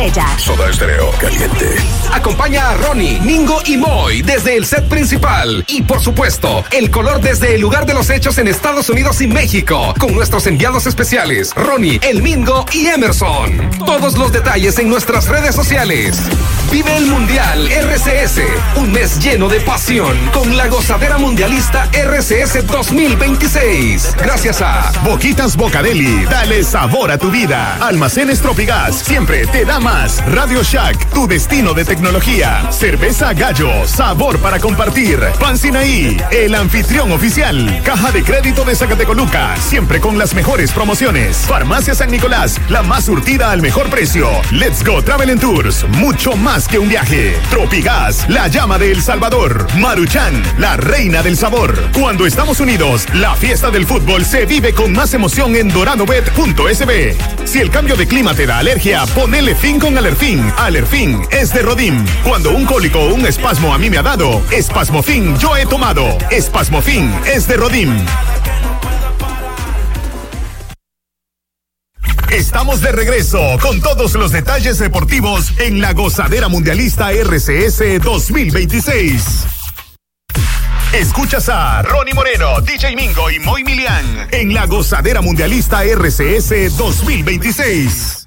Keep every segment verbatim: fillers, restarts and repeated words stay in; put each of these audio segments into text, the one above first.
estrella. Soda Stereo caliente. Acompaña a Ronnie, Mingo y Moy desde el set principal. Y por supuesto, el color desde el lugar de los hechos en Estados Unidos y México. Con nuestros enviados especiales, Ronnie, el Mingo y Emerson. Todos los detalles en nuestras redes sociales. Vive el Mundial R C S. Un mes lleno de pasión con la gozadera mundialista R C S dos mil veintiséis. Gracias a Boquitas Bocadeli. Dale sabor a tu vida. Almacenes Tropigas. Siempre te da más. Radio Shack. Tu destino de tecnología. Cerveza Gallo. Sabor para compartir. Pan Sinaí. El anfitrión oficial. Caja de Crédito de Zacatecoluca. Siempre con las mejores promociones. Farmacia San Nicolás. La más surtida al mejor precio. Let's Go Travel and Tours. Mucho más que un viaje. Tropigas. La llama de El Salvador. Maruchan. La reina del sabor. Cuando estamos unidos, la fiesta del fútbol se vive con más emoción en doradobet punto es be. Si el cambio de clima te da alergia, ponele fin con Alerfin. Alerfin es de Rodim. Cuando un cólico o un espasmo a mí me ha dado, Espasmofin yo he tomado. Espasmofin es de Rodim. Estamos de regreso con todos los detalles deportivos en la Gozadera Mundialista R C S dos mil veintiséis. Escuchas a Ronnie Moreno, D J Mingo y Moy Milian en la Gozadera Mundialista R C S dos mil veintiséis.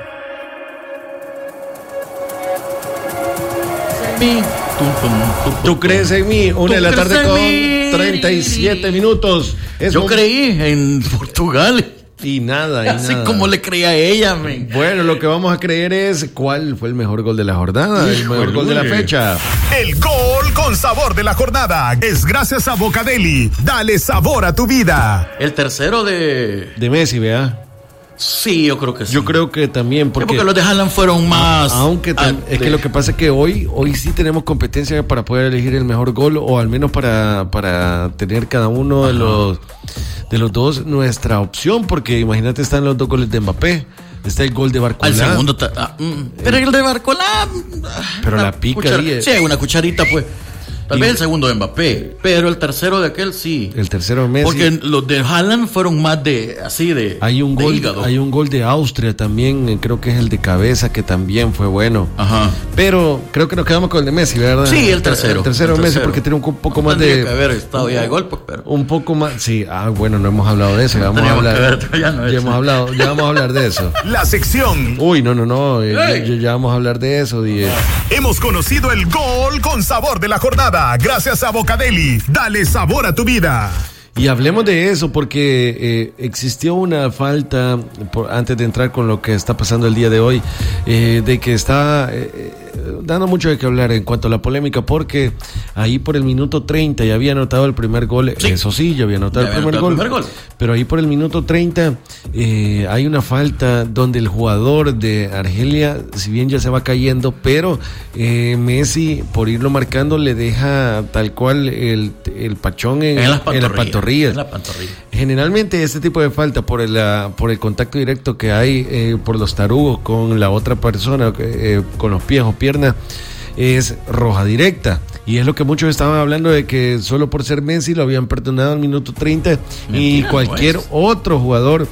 ¿Tú crees en mí? Una de la tarde con treinta y siete minutos. Es Yo mom- creí en Portugal. Y nada, y Así nada. como le creía a ella, man. Bueno, lo que vamos a creer es cuál fue el mejor gol de la jornada, el mejor gol de la fecha. El gol con sabor de la jornada es gracias a Bocadeli. Dale sabor a tu vida. El tercero de... De Messi, ¿vea? Sí, yo creo que sí. Yo creo que también porque, sí, porque los de Haaland fueron más. Aunque tam, ah, es de... que lo que pasa es que hoy hoy sí tenemos competencia para poder elegir el mejor gol o al menos para para tener cada uno Ajá. de los de los dos nuestra opción, porque imagínate, están los dos goles de Mbappé. Está el gol de Barcolá. Al segundo ta- ah, mm, pero el de Barcolá. Pero la pica cuchar- ahí. Sí, una cucharita, pues. Tal y, vez el segundo de Mbappé, pero el tercero de aquel sí. El tercero de Messi. Porque los de Haaland fueron más de, así de, hay un de gol, hígado. Hay un gol de Austria también, creo que es el de cabeza, que también fue bueno. Ajá. Pero creo que nos quedamos con el de Messi, ¿verdad? Sí, el tercero. El tercero de Messi, tercero. porque tiene un poco no más de... que haber estado ya de gol, pues, pero... Un poco más, sí, ah, bueno, no hemos hablado de eso. No vamos a hablar, ver, ya, no ya hemos hablado, ya vamos a hablar de eso. La sección. Uy, no, no, no, eh, ya, ya vamos a hablar de eso. Die. Hemos conocido el gol con sabor de la jornada, gracias a Bocadeli. Dale sabor a tu vida. Y hablemos de eso porque eh, existió una falta, por, antes de entrar con lo que está pasando el día de hoy, eh, de que está eh, dando mucho de qué hablar en cuanto a la polémica, porque ahí por el minuto treinta ya había anotado el primer gol, sí. Eso sí, ya había anotado, ya el, primer, anotado gol, el primer gol, pero ahí por el minuto treinta eh, hay una falta donde el jugador de Argelia, si bien ya se va cayendo, pero eh, Messi, por irlo marcando, le deja tal cual el, el pachón en, en las en la pantorrilla. En la pantorrilla. Generalmente este tipo de falta por el, uh, por el contacto directo que hay eh, por los tarugos con la otra persona, eh, con los pies o piernas, es roja directa. Y es lo que muchos estaban hablando, de que solo por ser Messi lo habían perdonado al minuto treinta. Mentira, y cualquier pues. otro jugador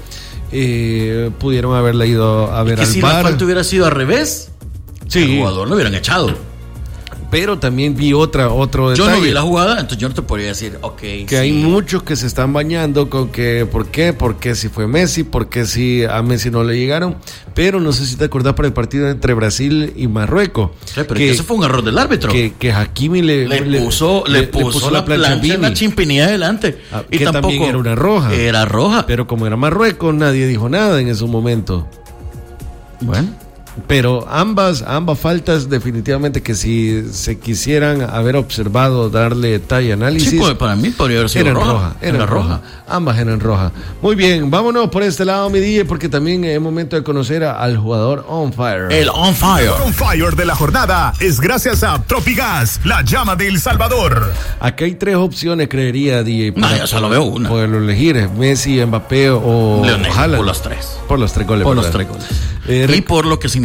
eh, pudieron haberle ido a ver al si V A R. La falta hubiera sido al revés, sí. El jugador lo hubieran echado. Pero también vi otra, otro detalle. detalle. Yo no vi la jugada, entonces yo no te podría decir, ok. Que sí. hay muchos que se están bañando con que, ¿por qué? Porque si fue Messi, porque si a Messi no le llegaron. Pero no sé si te acordás para el partido entre Brasil y Marruecos. Sí, pero que eso fue un error del árbitro. Que, que Hakimi le, le, le, puso, le, le, puso, le puso la plancha, plancha en la chimpinilla adelante. Ah, y que tampoco también era una roja. Era roja. Pero como era Marruecos, nadie dijo nada en ese momento. Bueno. Pero ambas, ambas faltas definitivamente que si se quisieran haber observado, darle detalle, análisis. Sí, pues, para mí podría haber sido eran roja. roja eran era roja. roja. Ambas eran roja. Muy bien, vámonos por este lado, mi D J, porque también es momento de conocer a, al jugador On Fire. El On Fire. On Fire de la jornada es gracias a Tropigas, la llama de El Salvador. Acá hay tres opciones, creería, D J. No, ya solo veo una. Poderlo elegir, Messi, Mbappé o Lionel, Haaland. por los tres. Por los tres goles. Por ¿verdad? los tres goles. Eh, y por lo que significa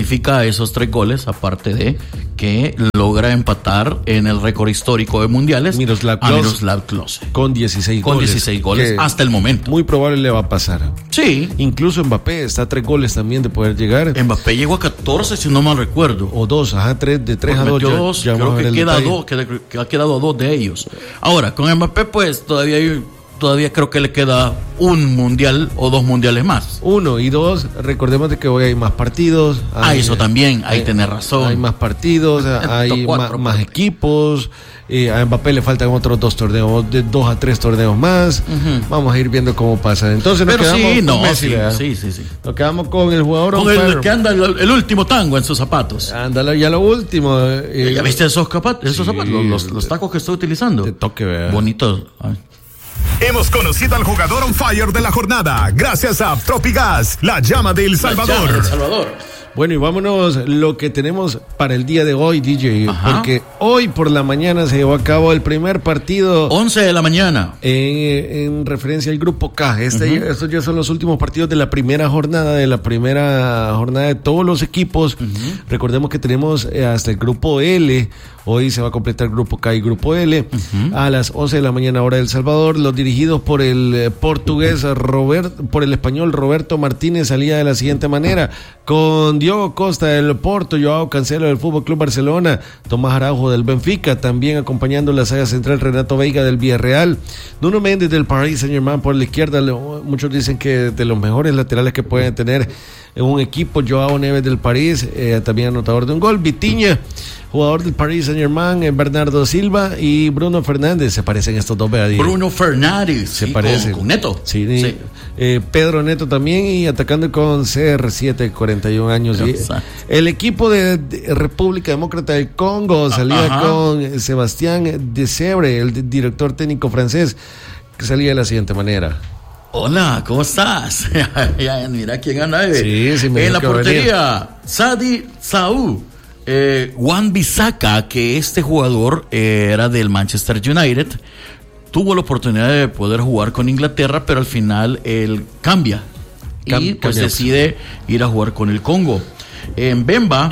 significa esos tres goles, aparte de que logra empatar en el récord histórico de mundiales Miroslav a Klose, Miroslav Klose. Con dieciséis Con goles. dieciséis goles hasta el momento. Muy probable le va a pasar. Sí. Incluso Mbappé está a tres goles también de poder llegar. Mbappé llegó a catorce, si no mal recuerdo. O dos, ajá, tres, de tres a dos. Metió ya- dos, ya creo vamos a ver que, el queda detalle. dos, que, que ha quedado dos de ellos. Ahora, con Mbappé, pues todavía hay, todavía creo que le queda un mundial o dos mundiales más. Uno y dos, recordemos de que hoy hay más partidos. Ah, hay- eso también, ahí hay- tenés razón. Hay más partidos, hay cuatro, ma- más cuatro. equipos. eh, a Mbappé le faltan otros dos torneos, de dos a tres torneos más. Ujú. Vamos a ir viendo cómo pasa. Entonces nos Pero quedamos sí, con no, Messi, sí, ¿verdad? sí, sí, sí. Nos quedamos con el jugador on Con el fire. que anda el, el último tango en sus zapatos. Ándale, ya lo último. eh, ¿Ya viste esos, capa- esos sí, zapatos? Los, los- los tacos que está utilizando. De toque, ¿verdad? Bonitos. Ay. Hemos conocido al jugador on fire de la jornada gracias a Tropigas, la llama de El Salvador. Ya, El Salvador. Bueno, y vámonos lo que tenemos para el día de hoy, D J. Ajá. Porque hoy por la mañana se llevó a cabo el primer partido once de la mañana. en, en referencia al grupo K. Este, Estos ya son los últimos partidos de la primera jornada, de la primera jornada de todos los equipos. Recordemos que tenemos eh, hasta el grupo L. Hoy se va a completar grupo K y grupo L. A las once de la mañana hora de El Salvador. Los dirigidos por el eh, portugués Robert, por el español Roberto Martínez salía de la siguiente manera. Con Diogo Costa del Porto, Joao Cancelo del Fútbol Club Barcelona, Tomás Araujo del Benfica, también acompañando la saga central Renato Veiga del Villarreal, Nuno Méndez del Paris Saint-Germain por la izquierda. Muchos dicen que de los mejores laterales que pueden tener en un equipo. Joao Neves del París, eh, también anotador de un gol. Vitinha, jugador del Paris Saint-Germain, eh, Bernardo Silva y Bruno Fernández. Se parecen estos dos, ¿verdad? Bruno Fernández. Se sí, parecen. Con, con Neto. Sí, Sí. Eh, Pedro Neto también, y atacando con C R siete, cuarenta y un años. Y Exacto. el equipo de, de República Demócrata del Congo salía Ajá. con Sebastián Desebre, el di- director técnico francés, que salía de la siguiente manera. Hola, ¿cómo estás? Ya, mira quién anda ahí. Sí, sí, me En dijo la que portería, Sadi Saúl. Eh, Wan Bissaka, que este jugador eh, era del Manchester United, tuvo la oportunidad de poder jugar con Inglaterra, pero al final él cambia y Cam- pues cambia. decide ir a jugar con el Congo. En Bemba,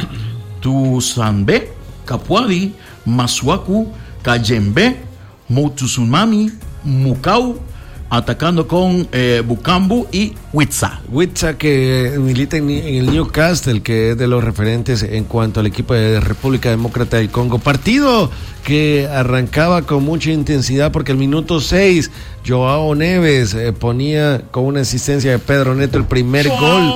Tusanbe, Kapuadi, Masuaku, Kayembe, Moutuzumami, Mukau, atacando con eh, Bukambu y Witsa. Witsa, que milita en, en el Newcastle, que es de los referentes en cuanto al equipo de República Demócrata del Congo. Partido que arrancaba con mucha intensidad porque el minuto seis, Joao Neves eh, ponía con una asistencia de Pedro Neto el primer gol.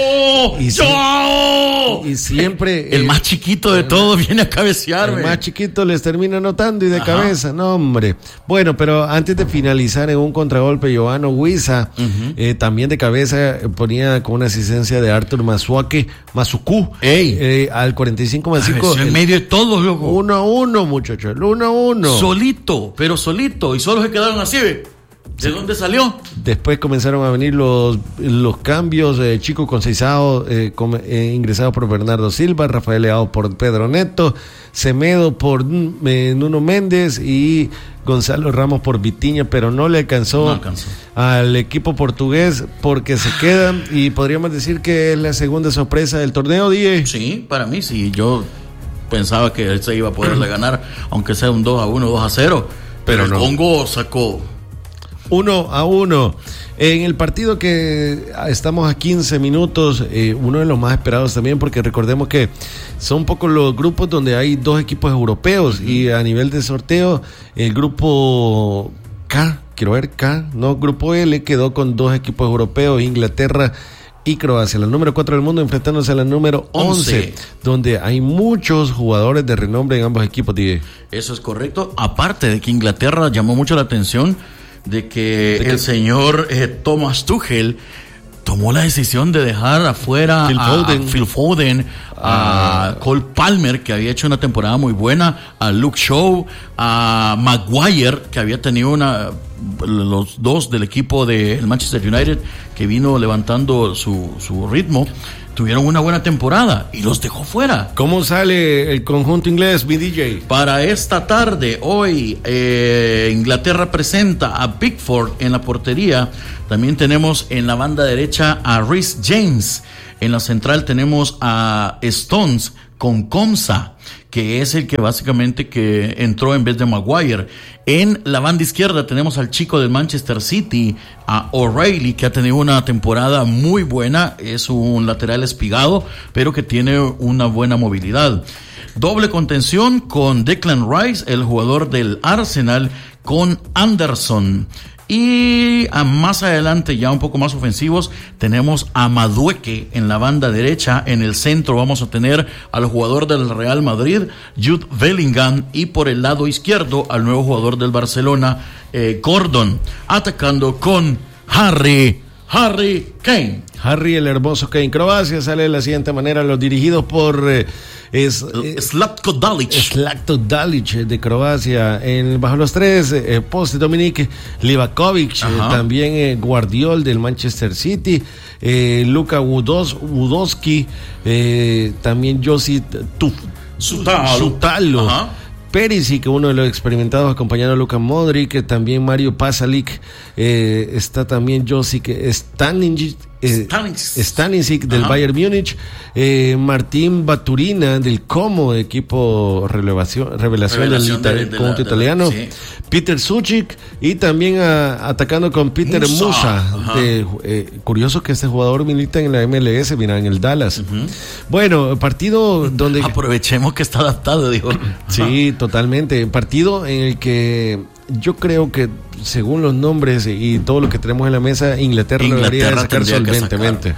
Y sí- ¡Joao! Y siempre... El eh, más chiquito de todos viene a cabecearme. El más chiquito les termina anotando y de Ajá. cabeza, no hombre. Bueno, pero antes de finalizar en un contragolpe, Giovanni Huiza, eh, también de cabeza, eh, ponía con una asistencia de Arthur Masuake, Masuku, Ey. eh, al cuarenta y cinco más cinco. Cabeció en medio de todos, loco. uno a uno, muchachos, el uno a uno. Solito, pero solito. Y solo se quedaron así, ¿ve? ¿De dónde salió? Después comenzaron a venir los, los cambios, eh, Chico Conceizao eh, com- eh, ingresado por Bernardo Silva, Rafael Leao por Pedro Neto, Semedo por eh, Nuno Méndez y Gonzalo Ramos por Vitinha, pero no le alcanzó, No alcanzó. al equipo portugués porque se quedan, y podríamos decir que es la segunda sorpresa del torneo, Die. Sí, para mí sí. Yo pensaba que él se iba a poderle ganar, aunque sea un dos a uno, dos a cero. Pero, Pero el no. Congo sacó. Uno a uno. En el partido que estamos a quince minutos, eh, uno de los más esperados también, porque recordemos que son pocos los grupos donde hay dos equipos europeos, y a nivel de sorteo, el grupo K, quiero ver K, no, grupo L quedó con dos equipos europeos, Inglaterra y Croacia, la número cuatro del mundo enfrentándose a la número once, once. donde hay muchos jugadores de renombre en ambos equipos, D J. Eso es correcto. Aparte de que Inglaterra llamó mucho la atención de que que- el señor eh, Thomas Tuchel tomó la decisión de dejar afuera Phil a, Foden. a Phil Foden, a Cole Palmer, que había hecho una temporada muy buena, a Luke Shaw, a Maguire, que había tenido una, los dos del equipo del Manchester United, que vino levantando su, su ritmo. tuvieron una buena temporada y los dejó fuera. ¿Cómo sale el conjunto inglés, mi D J? Para esta tarde, hoy, eh, Inglaterra presenta a Pickford en la portería. También tenemos en la banda derecha a Reece James. En la central tenemos a Stones con Komsa, que es el que básicamente que entró en vez de Maguire. En la banda izquierda tenemos al chico del Manchester City, a O'Reilly, que ha tenido una temporada muy buena. Es un lateral espigado, pero que tiene una buena movilidad. Doble contención con Declan Rice, el jugador del Arsenal, con Anderson. Y a más adelante, ya un poco más ofensivos, tenemos a Madueke en la banda derecha. En el centro vamos a tener al jugador del Real Madrid, Jude Bellingham, y por el lado izquierdo al nuevo jugador del Barcelona, eh, Gordon, atacando con Harry, Harry Kane. Harry el hermoso Kane. Croacia sale de la siguiente manera, los dirigidos por eh, es, eh, Zlatko Dalic. Zlatko Dalic de Croacia. En, bajo los tres eh, postes, Dominik Livakovic, eh, también eh, Guardiol del Manchester City, eh, Luka Wudowski, eh, también Josip Tuf, Sutalo, Sutalo. Perisic, uno de los experimentados, acompañado de Luka Modric, que también Mario Pasalic, eh, está también Josip Stanisic, eh, Stanisic del Ajá. Bayern Múnich, eh, Martín Baturina del Como, equipo revelación, revelación, revelación del, del, del conjunto de italiano, de la, sí. Peter Suchik, y también a, atacando con Peter Musa, Musa de, eh, curioso que este jugador milita en la M L S, mira, en el Dallas. Uh-huh. Bueno, partido donde aprovechemos que está adaptado, digo. Sí, totalmente, partido en el que yo creo que según los nombres y todo lo que tenemos en la mesa, Inglaterra, Inglaterra lo debería sacar solventemente.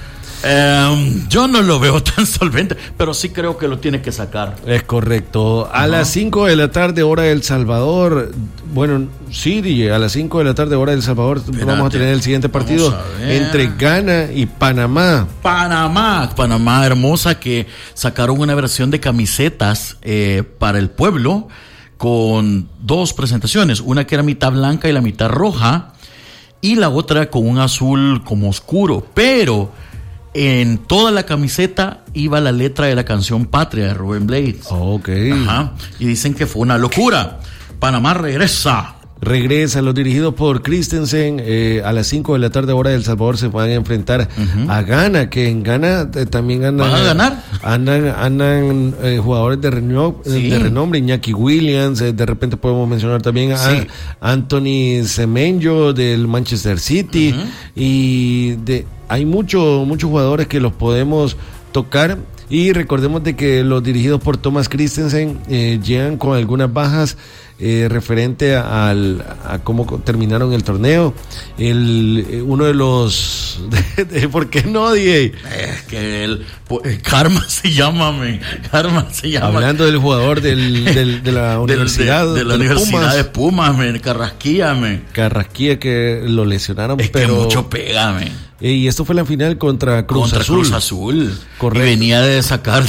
Um, yo no lo veo tan solvente, pero sí creo que lo tiene que sacar. Es correcto. A uh-huh. las cinco de la tarde, hora de El Salvador. Bueno, sí, D J, a las cinco de la tarde, hora de El Salvador, Espérate. vamos a tener el siguiente partido entre Ghana y Panamá. Panamá, Panamá hermosa, que sacaron una versión de camisetas eh, para el pueblo con dos presentaciones, una que era mitad blanca y la mitad roja, y la otra con un azul como oscuro, pero en toda la camiseta iba la letra de la canción Patria de Rubén Blades. Ok. Ajá. Y dicen que fue una locura. Panamá regresa. Regresa, los dirigidos por Christensen. Eh, a las cinco de la tarde, hora de El Salvador, se van a enfrentar uh-huh. a Ghana, que en Ghana eh, también andan. ¿Van a ganar? Andan, andan eh, jugadores de, reno, sí. de renombre, Iñaki Williams, eh, de repente podemos mencionar también a sí. Anthony Semenyo del Manchester City, uh-huh. y de hay muchos muchos jugadores que los podemos tocar. Y recordemos de que los dirigidos por Thomas Christensen eh, llegan con algunas bajas eh, referente a, al, a cómo terminaron el torneo. El, eh, uno de los... De, de, ¿Por qué no, D J? Es que el, el Karma se llama, me. Karma se llama. Hablando del jugador del, del, de la universidad de, de, de la de Universidad Pumas. de Pumas, me. Carrasquilla, me. Carrasquilla, que lo lesionaron, es pero... que mucho pega, me. Y esto fue la final contra Cruz contra Azul. Cruz Azul. Correcto. Y venía de sacar...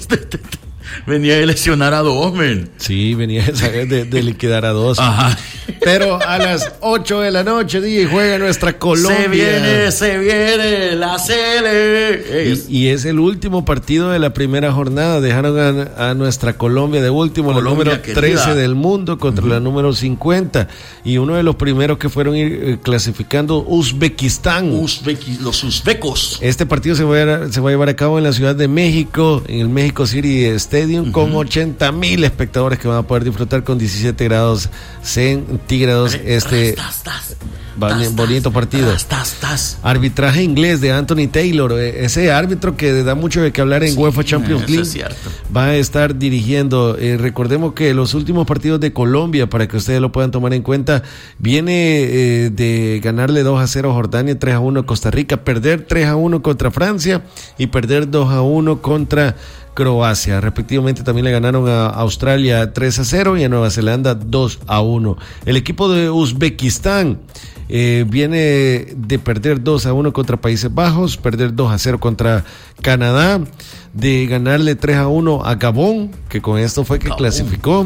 venía de lesionar a dos, men. Sí, venía de, de, de liquidar a dos. Ajá. Pero a las ocho de la noche, D J, juega nuestra Colombia. Se viene, se viene la Cele. Y, y es el último partido de la primera jornada. Dejaron a, a nuestra Colombia de último, Colombia, la número querida. trece del mundo contra uh-huh. la número cincuenta. Y uno de los primeros que fueron ir, eh, clasificando, Uzbekistán. Uzbeki, los uzbecos. Este partido se va, a, se va a llevar a cabo en la Ciudad de México, en el México City Stadium, uh-huh. con ochenta mil espectadores que van a poder disfrutar con diecisiete grados centígrados. Este tas, tas, tas, bonito partido. Tas, tas, tas. Arbitraje inglés de Anthony Taylor, ese árbitro que da mucho de que hablar en sí, UEFA Champions League, es va a estar dirigiendo. Eh, recordemos que los últimos partidos de Colombia, para que ustedes lo puedan tomar en cuenta, viene eh, de ganarle dos a cero a Jordania, tres a uno a Costa Rica, perder tres a uno contra Francia y perder dos a uno contra Croacia. Respectivamente también le ganaron a Australia tres a cero y a Nueva Zelanda dos a uno. El equipo de Uzbekistán eh, viene de perder dos a uno contra Países Bajos, perder dos a cero contra Canadá, de ganarle tres a uno a Gabón, que con esto fue que Gabón. clasificó,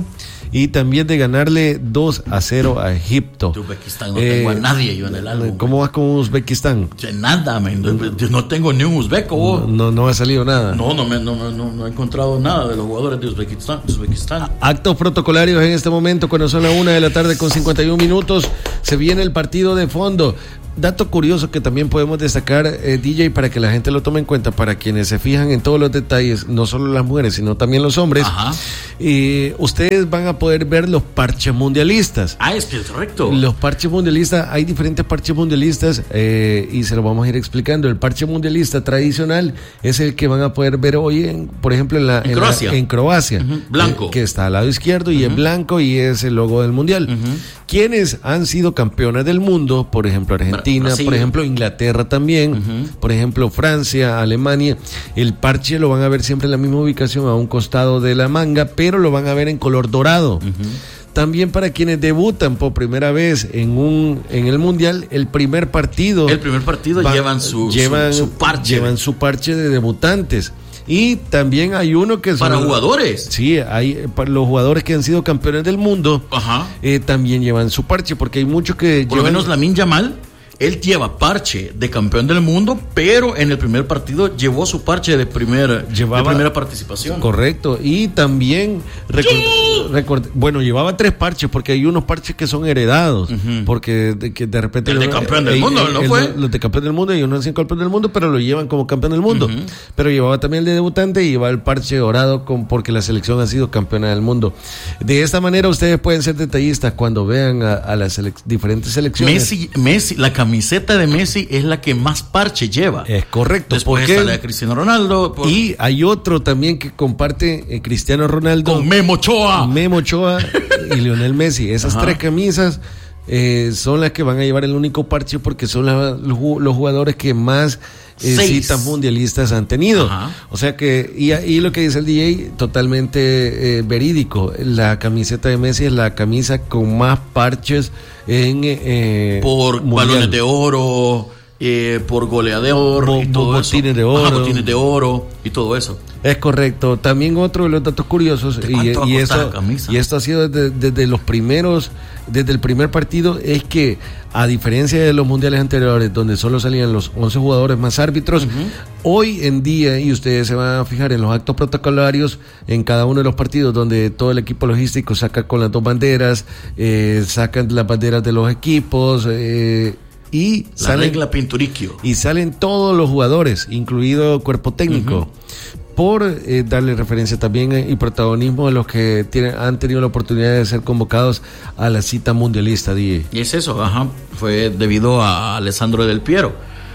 y también de ganarle dos a cero a Egipto. De Uzbekistán no eh, tengo a nadie yo en el álbum. ¿Cómo vas con Uzbekistán? Nada, man. No tengo ni un uzbeco. No, no, no ha salido nada. No, no, me, no, no, no he encontrado nada de los jugadores de Uzbekistán. Uzbekistán. Actos protocolarios en este momento, cuando son las una de la tarde con cincuenta y un minutos, se viene el partido de fondo. Dato curioso que también podemos destacar, eh, D J, para que la gente lo tome en cuenta, para quienes se fijan en todos los detalles, no solo las mujeres, sino también los hombres. Ajá. Eh, ustedes van a poder ver los parches mundialistas. Ah, es que es correcto. Los parches mundialistas, hay diferentes parches mundialistas eh, y se los vamos a ir explicando. El parche mundialista tradicional es el que van a poder ver hoy, en, por ejemplo, en, la, en, en Croacia. La, en Croacia. Uh-huh. Blanco. Eh, que está al lado izquierdo y uh-huh. es blanco y es el logo del mundial. Uh-huh. Quienes han sido campeones del mundo, por ejemplo, Argentina, Brasil. Por ejemplo, Inglaterra también, uh-huh. por ejemplo, Francia, Alemania, el parche lo van a ver siempre en la misma ubicación, a un costado de la manga, pero lo van a ver en color dorado. Uh-huh. También para quienes debutan por primera vez en un en el mundial, el primer partido. El primer partido va, llevan, su, llevan su, su parche. Llevan su parche de debutantes. Y también hay uno que son... Para jugadores. Sí, hay para los jugadores que han sido campeones del mundo. Ajá. Eh, también llevan su parche, porque hay muchos que... Por llevan... lo menos Lamine Yamal, él lleva parche de campeón del mundo, pero en el primer partido llevó su parche de, primer, Llevaba, de primera participación. Correcto. Y también, record, record, bueno, llevaba tres parches, porque hay unos parches que son heredados, uh-huh. porque de, que de repente... El de campeón del eh, mundo, eh, ¿no el, fue? Los de campeón del mundo, y uno no es campeón del mundo, pero lo llevan como campeón del mundo. Uh-huh. Pero llevaba también el de debutante y llevaba el parche dorado con, porque la selección ha sido campeona del mundo. De esta manera ustedes pueden ser detallistas cuando vean a, a las selec- diferentes selecciones. Messi, Messi, la camiseta de Messi es la que más parche lleva. Es correcto. Después está la de Cristiano Ronaldo. Por... Y hay otro también que comparte eh, Cristiano Ronaldo con Memo Ochoa. Memo Ochoa y Lionel Messi. Esas Ajá. tres camisas eh, son las que van a llevar el único parche, porque son la, los, los jugadores que más eh, citas mundialistas han tenido. Ajá. O sea que, y, y lo que dice el D J, totalmente eh, verídico. La camiseta de Messi es la camisa con más parches en eh, por mundial. Balones de oro, eh, por goleador, Bo, y todo botines eso. de oro, Ajá, botines de oro y todo eso. Es correcto. También otro de los datos curiosos, y, y, eso, y esto ha sido desde, desde los primeros, desde el primer partido, es que a diferencia de los mundiales anteriores, donde solo salían los once jugadores más árbitros, uh-huh. hoy en día, y ustedes se van a fijar en los actos protocolarios, en cada uno de los partidos donde todo el equipo logístico saca con las dos banderas, eh, sacan las banderas de los equipos, eh, y la salen, regla Pinturicchio. Y salen todos los jugadores, incluido cuerpo técnico. Uh-huh. Por eh, darle referencia también eh, y protagonismo a los que tienen, han tenido la oportunidad de ser convocados a la cita mundialista, D J. Y es eso, ajá, fue debido a Alessandro Del Piero,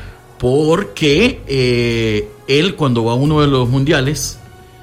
porque eh, él cuando va a uno de los mundiales,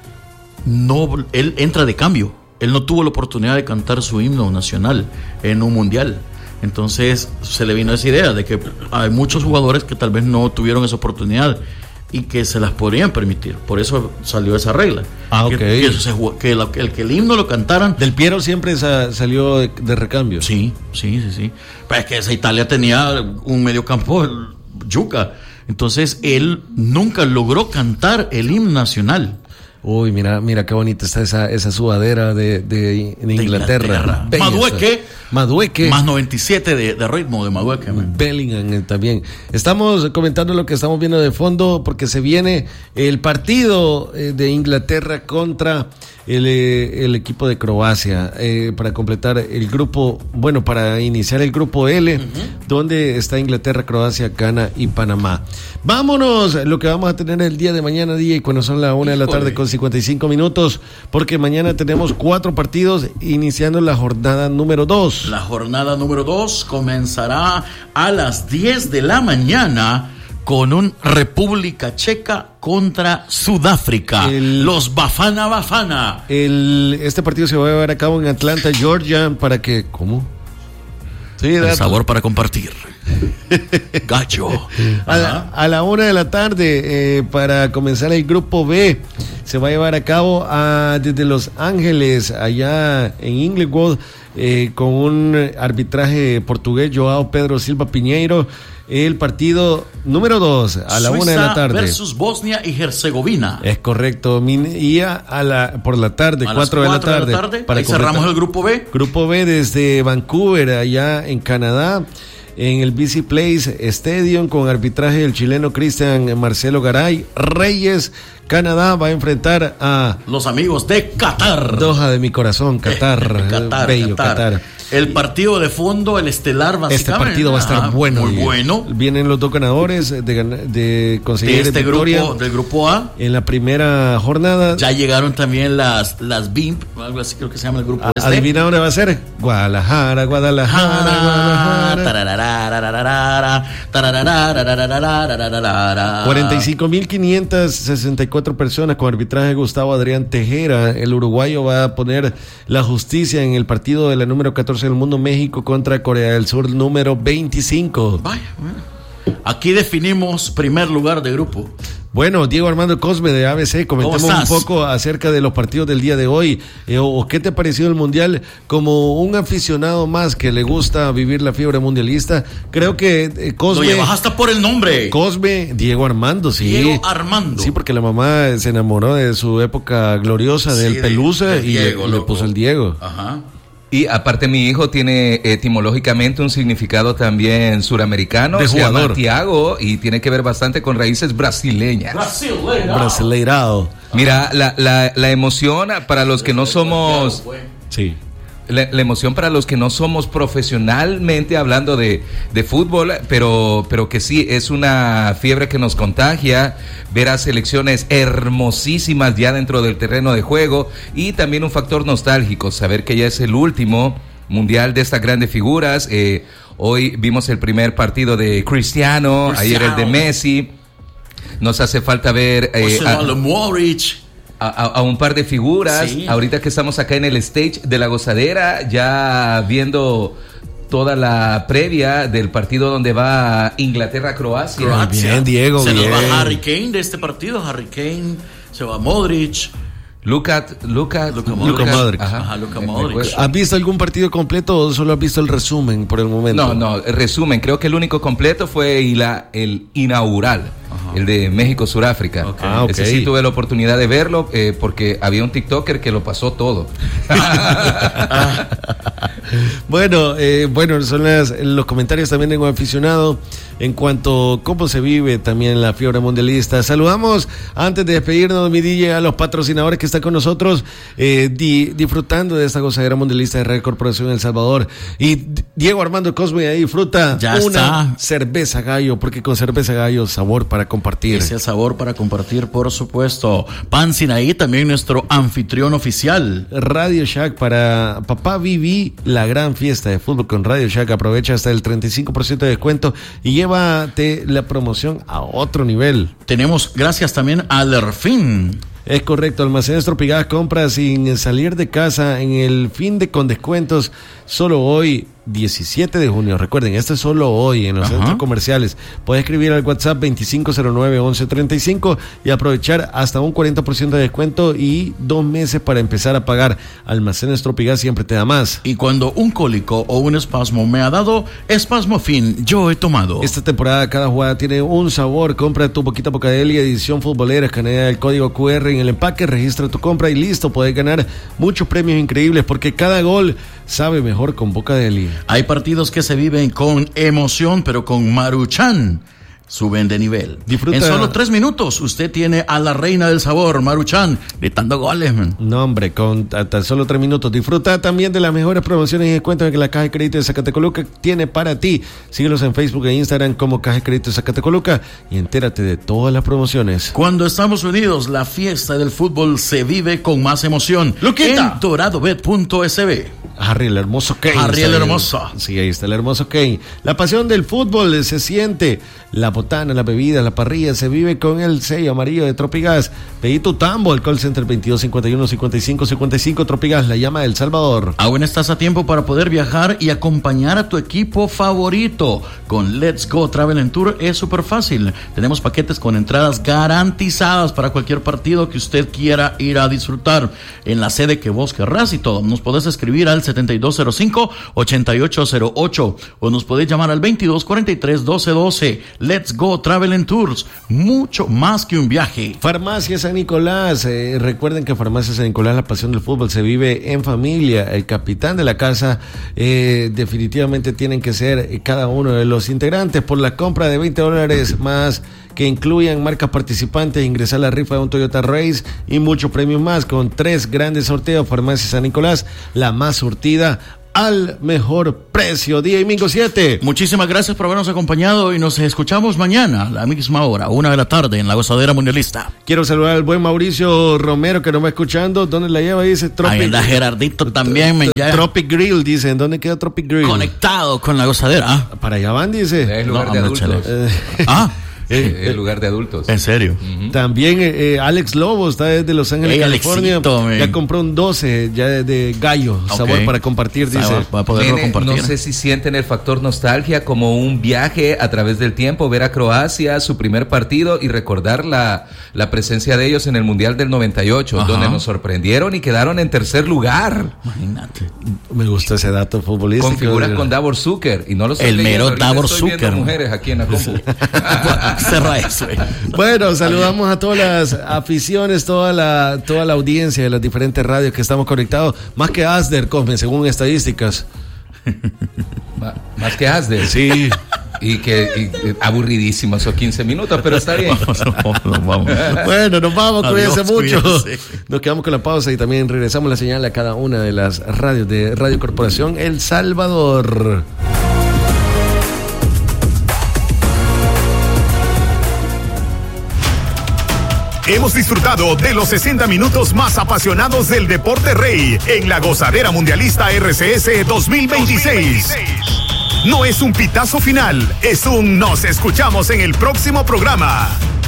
no, él entra de cambio, él no tuvo la oportunidad de cantar su himno nacional en un mundial. Entonces se le vino esa idea de que hay muchos jugadores que tal vez no tuvieron esa oportunidad y que se las podrían permitir. Por eso salió esa regla. Ah, ok. Que, que, eso se, que, la, que el que el himno lo cantaran. Del Piero siempre sa, salió de, de recambio. Sí, sí, sí, sí. Pero es que esa Italia tenía un mediocampo yuca. Entonces él nunca logró cantar el himno nacional. Uy, mira, mira qué bonita está esa, esa sudadera de, de, de Inglaterra. De Inglaterra. Madueque. Madueque. Más noventa y siete de, de ritmo de Madueque. Man. Bellingham también. Estamos comentando lo que estamos viendo de fondo porque se viene el partido de Inglaterra contra el, el equipo de Croacia eh, para completar el grupo, bueno, para iniciar el grupo L, uh-huh. donde está Inglaterra, Croacia, Ghana y Panamá. Vámonos, lo que vamos a tener el día de mañana, día y cuando son las una de la tarde con cincuenta y cinco minutos, porque mañana tenemos cuatro partidos iniciando la jornada número dos. La jornada número dos comenzará a las diez de la mañana con un República Checa contra Sudáfrica. El, Los Bafana Bafana. El, este partido se va a llevar a cabo en Atlanta, Georgia, para que... ¿Cómo? Sí, el dato. Sabor para compartir. Gacho. A la, a la una de la tarde, eh, para comenzar el grupo B, se va a llevar a cabo a, desde Los Ángeles, allá en Inglewood, eh, con un arbitraje portugués, Joao Pedro Silva Piñeiro. el partido número dos a la Suiza una de la tarde. Versus Bosnia y Herzegovina. Es correcto. Y a, a la, por la tarde, a cuatro de la tarde. De la tarde. Para Ahí cerramos el grupo B. Grupo B desde Vancouver, allá en Canadá, en el B C Place Stadium, con arbitraje del chileno Cristian Marcelo Garay. Reyes, Canadá va a enfrentar a los amigos de Qatar. Doha de mi corazón, Qatar. Qatar, bello Qatar. Qatar. El partido de fondo, el estelar, básicamente. Este partido va a estar Ajá, bueno. Muy bueno. Vienen los dos ganadores de, de conseguir de este victoria grupo, del grupo A. En la primera jornada. Ya llegaron también las, las B I M P, algo así creo que se llama el grupo. Este. Adivina dónde va a ser. Guadalajara, Guadalajara, Guadalajara. cuarenta y cinco mil quinientas sesenta y cuatro personas con arbitraje de Gustavo Adrián Tejera. El uruguayo va a poner la justicia en el partido de la número catorce del mundo, México contra Corea del Sur, número veinticinco. Vaya, bueno. Aquí definimos primer lugar de grupo. Bueno, Diego Armando Cosme de A B C, comentemos un poco acerca de los partidos del día de hoy. Eh, o ¿Qué te ha parecido el Mundial? Como un aficionado más que le gusta vivir la fiebre mundialista, creo que eh, Cosme... Lo llevas hasta por el nombre. Cosme, Diego Armando, sí. Diego Armando. Sí, porque la mamá se enamoró de su época gloriosa del sí, Pelusa de, de y Diego, le, le puso el Diego. Ajá. Y aparte mi hijo tiene etimológicamente un significado también suramericano, de se jugador. llama Thiago y tiene que ver bastante con raíces brasileñas. Brasileirao. Brasileirao. Mira, la, la, la emoción para los que no somos... Sí. La, la emoción para los que no somos profesionalmente hablando de, de fútbol, pero, pero que sí, es una fiebre que nos contagia, ver a selecciones hermosísimas ya dentro del terreno de juego y también un factor nostálgico, saber que ya es el último mundial de estas grandes figuras. Eh, hoy vimos el primer partido de Cristiano, Cristiano. Ayer el de Messi, nos hace falta ver... Eh, a, A, a, a un par de figuras, sí. Ahorita que estamos acá en el stage de la gozadera, ya viendo toda la previa del partido donde va Inglaterra-Croacia. Croacia. Bien, Diego, se bien. nos va Harry Kane de este partido, Harry Kane, se va Modric. Luka, Luka, Luka Modric. Ajá. Ajá, Luka Modric. ¿Has visto algún partido completo o solo has visto el resumen por el momento? No, no, el resumen. Creo que el único completo fue la, el inaugural, ajá, el de México-Suráfrica. Okay. Ah, okay. Ese sí tuve la oportunidad de verlo eh, porque había un TikToker que lo pasó todo. Bueno, eh, bueno, son las, los comentarios también de un aficionado en cuanto a cómo se vive también la fiebre mundialista. Saludamos, antes de despedirnos, mi D J, a los patrocinadores que están con nosotros, eh, di, disfrutando de esta gozadera mundialista de Red Corporación El Salvador. Y Diego Armando Cosme ahí disfruta ya una está. cerveza gallo, porque con cerveza gallo, sabor para compartir. Ese sabor para compartir, por supuesto. Pan Sinaí, también nuestro anfitrión oficial. Radio Shack para Papá Viví, la gran fiesta de fútbol con Radio Shack. Aprovecha hasta el treinta y cinco por ciento de descuento y llévate la promoción a otro nivel. Tenemos gracias también a Lerfin. Es correcto, Almacenes Tropigas, compra sin salir de casa en el fin de con descuentos solo hoy, diecisiete de junio. Recuerden, esto es solo hoy en los Ajá. centros comerciales. Puedes escribir al WhatsApp veinticinco cero nueve once treinta y cinco y aprovechar hasta un cuarenta por ciento de descuento y dos meses para empezar a pagar. Almacenes Tropigas siempre te da más. Y cuando un cólico o un espasmo me ha dado, Espasmofin yo he tomado. Esta temporada cada jugada tiene un sabor. Compra tu Boquita Pocadeli edición futbolera, escanea el código Q R en el empaque, registra tu compra y listo, puedes ganar muchos premios increíbles porque cada gol sabe mejor con Bocadeli. Hay partidos que se viven con emoción, pero con Maruchan suben de nivel. Disfruta. En solo tres minutos usted tiene a la reina del sabor, Maruchan, gritando goles, man. No, hombre, con hasta solo tres minutos. Disfruta también de las mejores promociones y descuentos que la Caja de Crédito de Zacatecoluca tiene para ti. Síguelos en Facebook e Instagram como Caja de Crédito de Zacatecoluca y entérate de todas las promociones. Cuando estamos unidos, la fiesta del fútbol se vive con más emoción. Luquita. En doradobet punto s b. Harry el hermoso Kane. Harry el hermoso. Sí, ahí está el hermoso Kane. La pasión del fútbol se siente. La botana, la bebida, la parrilla se vive con el sello amarillo de Tropigas. Pedí tu tambo, el call center veintidós cincuenta y uno cincuenta y cinco cincuenta y cinco Tropigas, la llama del Salvador. Aún estás a tiempo para poder viajar y acompañar a tu equipo favorito. Con Let's Go Travel and Tour es súper fácil. Tenemos paquetes con entradas garantizadas para cualquier partido que usted quiera ir a disfrutar en la sede que vos querrás y todo. Nos podés escribir al setenta y dos cero cinco, ochenta y ocho cero ocho o nos podéis llamar al veintidós cuarenta y tres, doce doce. Let's Go Travel and Tours, mucho más que un viaje. Farmacia San Nicolás, eh, recuerden que Farmacia San Nicolás, la pasión del fútbol se vive en familia. El capitán de la casa eh, definitivamente tienen que ser eh, cada uno de los integrantes. Por la compra de veinte dólares más que incluyan marcas participantes, ingresar a la rifa de un Toyota Race y muchos premios más con tres grandes sorteos. Farmacia San Nicolás, la más surtida al mejor precio. Día y Mingo siete. Muchísimas gracias por habernos acompañado y nos escuchamos mañana a la misma hora, una de la tarde, en la Gozadera Mundialista. Quiero saludar al buen Mauricio Romero que nos va escuchando. ¿Dónde la lleva? Dice Tropic. Ahí anda Gerardito también. Me Tropic Grill, dice. ¿En dónde queda Tropic Grill? Conectado con la Gozadera. Para allá van, dice. Es lugar No, de hombre, adultos. chale. Ah. Eh, el lugar de adultos. ¿En serio? Uh-huh. También eh, Alex Lobo está desde Los Ángeles, Hey, California. Alexito, ya compró un doce ya de, de gallo, Okay. sabor para compartir, dice. Sabor, para poderlo Nene, compartir. no sé si sienten el factor nostalgia como un viaje a través del tiempo, ver a Croacia, su primer partido y recordar la, la presencia de ellos en el Mundial del noventa y ocho, Ajá. donde nos sorprendieron y quedaron en tercer lugar. Imagínate. Me gusta ese dato futbolístico. Con figuras con Davor Zucker y no lo estoy El leyendo, mero ahorita Davor estoy viendo Zucker. mujeres aquí en la compu. Cerra eso. eh. Bueno, saludamos a todas las aficiones, toda la toda la audiencia de las diferentes radios que estamos conectados, más que Asder, Cosme, según estadísticas. Ma- Más que Asder. Sí. Y que y, y, aburridísimos esos quince minutos, pero está bien. Vamos, vamos, vamos. Bueno, nos vamos, cuídense Adiós, mucho. cuídense. Nos quedamos con la pausa y también regresamos la señal a cada una de las radios de Radio Corporación El Salvador. Hemos disfrutado de los sesenta minutos más apasionados del deporte rey en la Gozadera Mundialista R C S dos mil veintiséis. No es un pitazo final, es un nos escuchamos en el próximo programa.